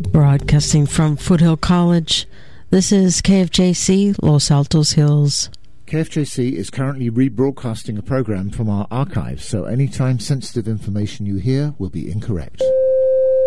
Broadcasting from Foothill College, this is KFJC Los Altos Hills. KFJC is currently rebroadcasting a program from our archives, so any time sensitive information you hear will be incorrect.